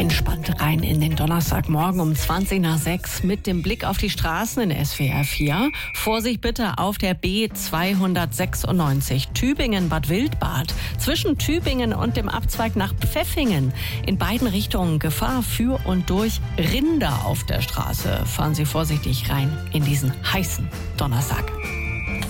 Entspannt rein in den Donnerstagmorgen um 6:20 mit dem Blick auf die Straßen in SWR 4. Vorsicht bitte auf der B296 Tübingen-Bad Wildbad. Zwischen Tübingen und dem Abzweig nach Pfäffingen. In beiden Richtungen Gefahr für und durch Rinder auf der Straße. Fahren Sie vorsichtig rein in diesen heißen Donnerstag.